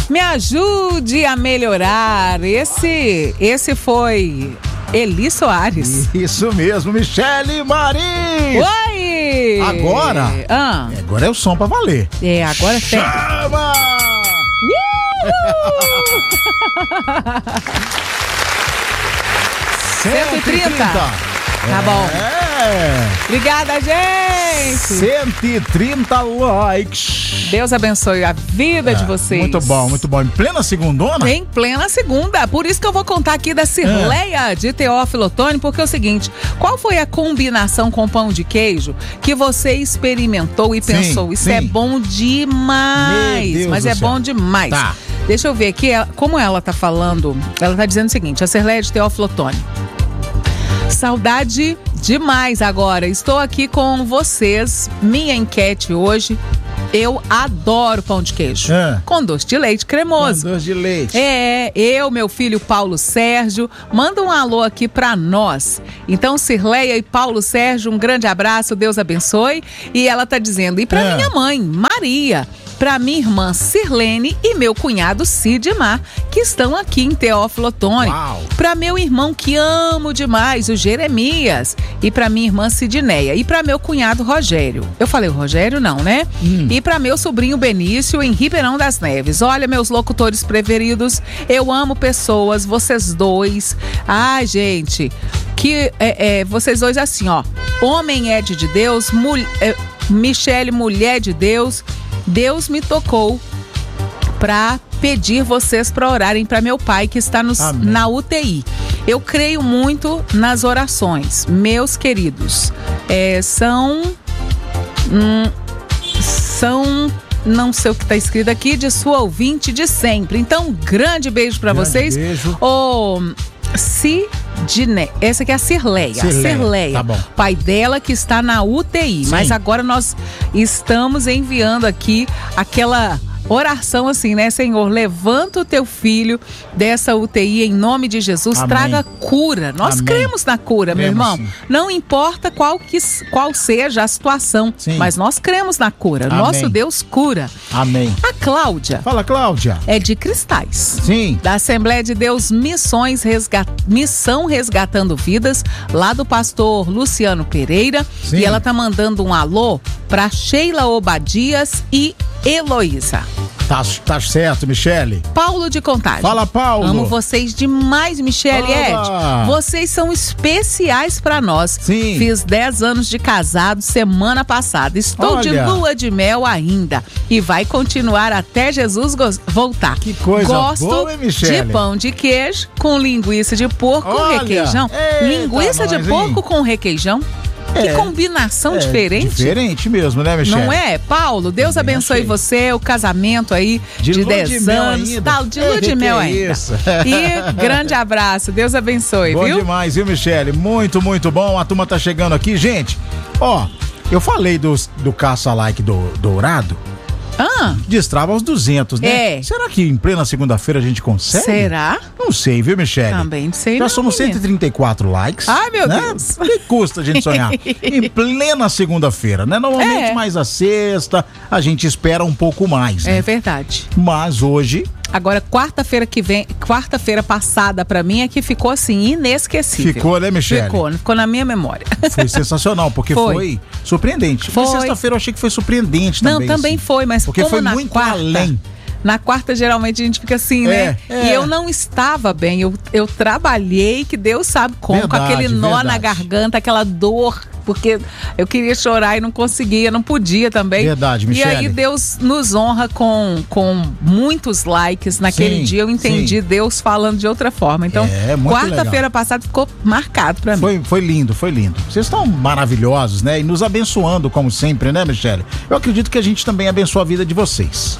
Me ajude a melhorar. Esse foi Eli Soares. Isso mesmo, Michele Marim. Oi! Agora é o som pra valer. Agora tem. Chama! 130. Tá bom. Obrigada, gente. 130 likes. Deus abençoe a vida de vocês. Muito bom, muito bom. Em plena segundona? Em plena segunda. Por isso que eu vou contar aqui da Cirleia de Teófilo Otoni, porque é o seguinte: qual foi a combinação com pão de queijo que você experimentou e pensou, isso é bom demais, mas é bom demais. Tá. Deixa eu ver aqui, como ela tá falando, ela tá dizendo o seguinte: a Cirleia de Teófilo Otoni. Saudade demais agora. Estou aqui com vocês. Minha enquete hoje. Eu adoro pão de queijo. Com doce de leite cremoso. Com doce de leite. Eu, meu filho Paulo Sérgio, manda um alô aqui pra nós. Então, Cirleia e Paulo Sérgio, um grande abraço, Deus abençoe. E ela tá dizendo, e pra minha mãe, Maria, pra minha irmã Sirlene e meu cunhado Sidmar, que estão aqui em Teófilo Otoni. Pra meu irmão que amo demais, o Jeremias. E pra minha irmã Sidneia. E pra meu cunhado Rogério. Eu falei o Rogério não, né? E pra meu sobrinho Benício em Ribeirão das Neves. Olha, meus locutores preferidos, eu amo pessoas, vocês dois. Ai, gente, que vocês dois assim, ó. Homem é de Deus, Michele, mulher de Deus. Deus me tocou para pedir vocês para orarem para meu pai que está na UTI. Eu creio muito nas orações, meus queridos. São não sei o que está escrito aqui, de sua ouvinte de sempre. Então, um grande beijo para vocês. Beijo. Essa aqui é a Cirleia. Tá bom. Pai dela que está na UTI. Sim. Mas agora nós estamos enviando aqui aquela oração assim, né, Senhor? Levanta o teu filho dessa UTI em nome de Jesus. Amém. Traga cura. Nós cremos na cura, meu irmão. Sim. Não importa qual seja a situação, mas nós cremos na cura. Amém. Nosso Deus cura. Amém. A Cláudia. Fala, Cláudia. É de Cristais. Sim. Da Assembleia de Deus Missão Resgatando Vidas, lá do pastor Luciano Pereira. Sim. E ela tá mandando um alô pra Sheila Obadias e Heloísa. Tá certo, Michele. Paulo de Contagem. Fala, Paulo. Amo vocês demais, Michele e Ed. Vocês são especiais pra nós. Sim. Fiz 10 anos de casado semana passada. Estou de lua de mel ainda. E vai continuar até Jesus voltar. Que coisa boa, hein, Michele? De pão de queijo com linguiça de porco com requeijão. Linguiça de porco com requeijão. Que combinação diferente. Diferente mesmo, né, Michele? Não é, Paulo? Deus abençoe você, o casamento aí de 10 anos. Tal, de lua de mel ainda. E grande abraço, Deus abençoe, bom viu? Bom demais, viu, Michele? Muito, muito bom. A turma tá chegando aqui. Gente, ó, eu falei do caça-like dourado. Destrava aos 200, né? Será que em plena segunda-feira a gente consegue? Será? Não sei, viu, Michele? Também sei. Já somos 134 likes. Ai, meu Deus. O que custa a gente sonhar? Em plena segunda-feira, né? Normalmente mais a sexta, a gente espera um pouco mais, né? É verdade. Mas hoje... Agora, quarta-feira passada pra mim é que ficou assim, inesquecível. Ficou, né, Michele? Ficou na minha memória. Foi sensacional, porque foi surpreendente. Foi. Sexta-feira eu achei que foi surpreendente também. Não, também foi, mas porque como foi na muito quarta, além. Na quarta, geralmente, a gente fica assim, né? E eu não estava bem. Eu trabalhei, que Deus sabe como, com aquele nó na garganta, aquela dor, porque eu queria chorar e não conseguia, não podia também. Verdade, Michele. E aí Deus nos honra com muitos likes. Naquele dia eu entendi Deus falando de outra forma. Então, quarta-feira passada ficou marcado pra mim. Foi lindo, foi lindo. Vocês estão maravilhosos, né? E nos abençoando, como sempre, né, Michele? Eu acredito que a gente também abençoa a vida de vocês.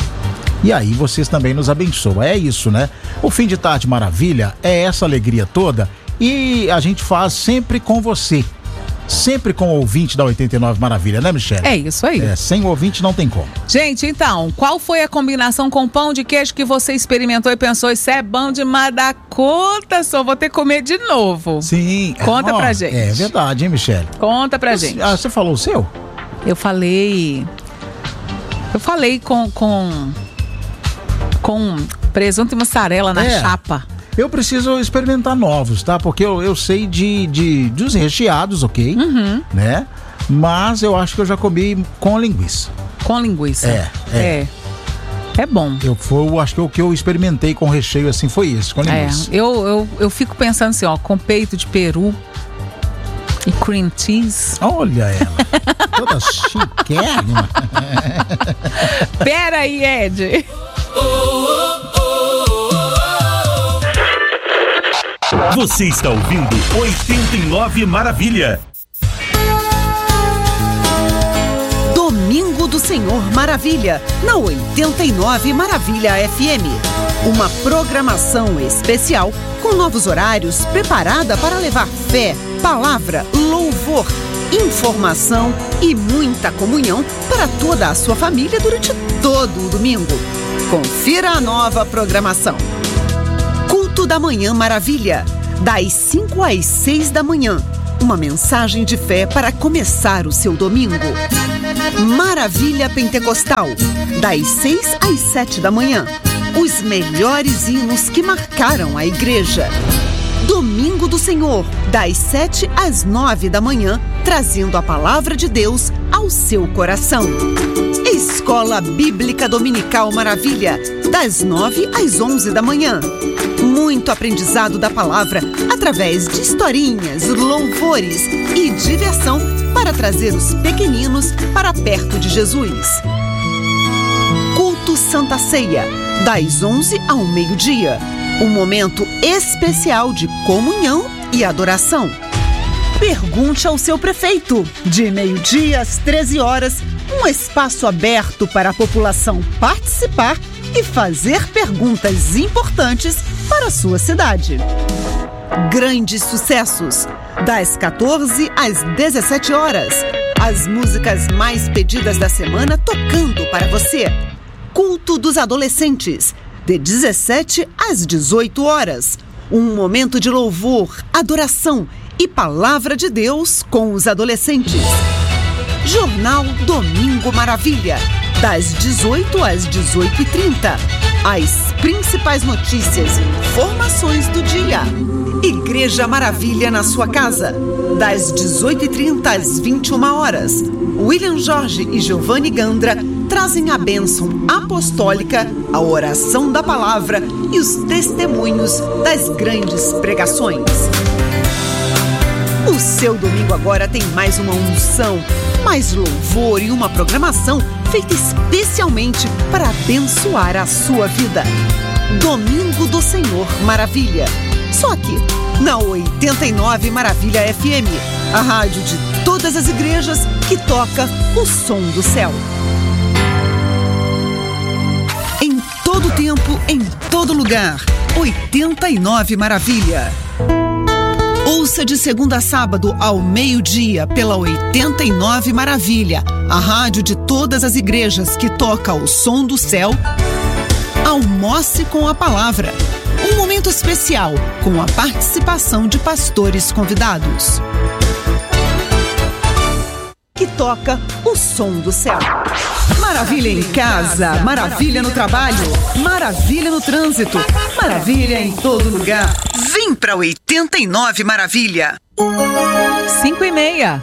E aí vocês também nos abençoam. É isso, né? O Fim de Tarde Maravilha é essa alegria toda e a gente faz sempre com você. Sempre com o ouvinte da 89 Maravilha, né, Michele? É isso aí. Sem o ouvinte não tem como. Gente, então, qual foi a combinação com pão de queijo que você experimentou e pensou, isso é bom demais da conta, só vou ter que comer de novo? Sim. Conta pra gente. É verdade, hein, Michele? Conta pra gente. Você falou o seu? Eu falei com Com presunto e mussarela na chapa. Eu preciso experimentar novos, tá? Porque eu sei dos recheados, ok? Né? Mas eu acho que eu já comi com linguiça. Com linguiça? É bom. Acho que o que eu experimentei com recheio assim foi isso, com linguiça. Eu fico pensando assim, ó, com peito de peru e cream cheese. Olha ela, toda chiquérrima. Pera aí, Ed. Você está ouvindo 89 Maravilha. Domingo do Senhor Maravilha, na 89 Maravilha FM. Uma programação especial com novos horários preparada para levar fé, palavra, louvor, informação e muita comunhão para toda a sua família durante todo o domingo. Confira a nova programação. Culto da Manhã Maravilha, das 5 às 6 da manhã. Uma mensagem de fé para começar o seu domingo. Maravilha Pentecostal, das 6 às 7 da manhã. Os melhores hinos que marcaram a igreja. Domingo do Senhor, das 7 às 9 da manhã, trazendo a palavra de Deus ao seu coração. Escola Bíblica Dominical Maravilha, das 9 às 11 da manhã. Muito aprendizado da palavra através de historinhas, louvores e diversão para trazer os pequeninos para perto de Jesus. Culto Santa Ceia, das 11 ao meio-dia. Um momento especial de comunhão e adoração. Pergunte ao seu prefeito, de meio-dia às 13 horas, um espaço aberto para a população participar e fazer perguntas importantes para a sua cidade. Grandes sucessos, das 14 às 17 horas. As músicas mais pedidas da semana tocando para você. Culto dos Adolescentes, de 17 às 18 horas. Um momento de louvor, adoração e palavra de Deus com os adolescentes. Jornal Domingo Maravilha, das 18 às 18h30. As principais notícias e informações do dia. Igreja Maravilha na sua casa, das 18h30 às 21 horas. William Jorge e Giovanni Gandra trazem a bênção apostólica, a oração da palavra e os testemunhos das grandes pregações. O seu domingo agora tem mais uma unção, mais louvor e uma programação feita especialmente para abençoar a sua vida. Domingo do Senhor Maravilha. Só aqui, na 89 Maravilha FM, a rádio de todas as igrejas que toca o som do céu. Em todo tempo, em todo lugar, 89 Maravilha. Ouça de segunda a sábado ao meio-dia pela 89 Maravilha, a rádio de todas as igrejas que toca o som do céu. Almoce com a palavra. Um momento especial com a participação de pastores convidados. Que toca o som do céu. Maravilha em casa, maravilha no trabalho, maravilha no trânsito, maravilha em todo lugar. Vem pra 89 Maravilha. 5h30.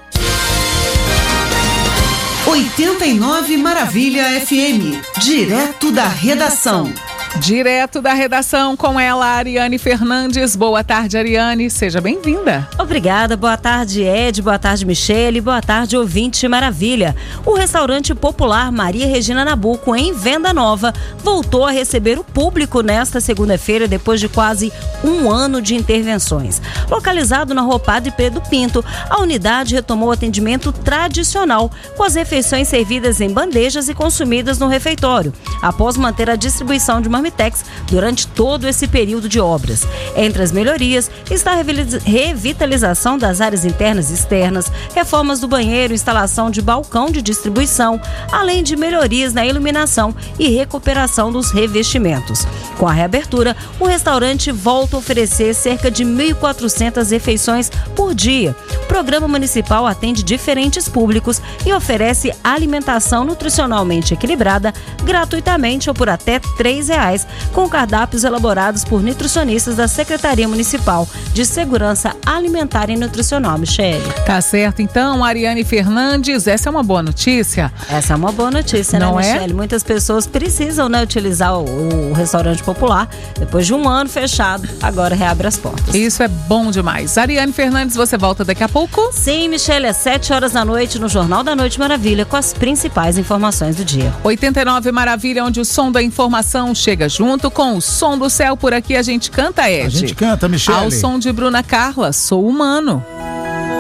89 Maravilha FM, direto da redação. Direto da redação com ela, Ariane Fernandes. Boa tarde, Ariane. Seja bem-vinda. Obrigada. Boa tarde, Ed. Boa tarde, Michele. Boa tarde, ouvinte Maravilha. O restaurante popular Maria Regina Nabuco, em Venda Nova, voltou a receber o público nesta segunda-feira, depois de quase um ano de intervenções. Localizado na Rua Padre Pedro Pinto, a unidade retomou o atendimento tradicional, com as refeições servidas em bandejas e consumidas no refeitório, após manter a distribuição de marmitadas Comitex durante todo esse período de obras. Entre as melhorias está a revitalização das áreas internas e externas, reformas do banheiro, instalação de balcão de distribuição, além de melhorias na iluminação e recuperação dos revestimentos. Com a reabertura, o restaurante volta a oferecer cerca de 1.400 refeições por dia. O programa municipal atende diferentes públicos e oferece alimentação nutricionalmente equilibrada gratuitamente ou por até R$3, com cardápios elaborados por nutricionistas da Secretaria Municipal de Segurança Alimentar e Nutricional. Michele. Tá certo, então, Ariane Fernandes, essa é uma boa notícia. Essa é uma boa notícia, não né, é? Michele? Muitas pessoas precisam, né, utilizar o restaurante popular. Depois de um ano fechado, agora reabre as portas. Isso é bom demais. Ariane Fernandes, você volta daqui a pouco? Sim, Michele, às 7h da noite no Jornal da Noite Maravilha, com as principais informações do dia. 89 Maravilha, onde o som da informação chega junto com o som do céu. Por aqui a gente canta, Ed. A gente canta, Michele. Ao som de Bruna Carla, Sou Humano.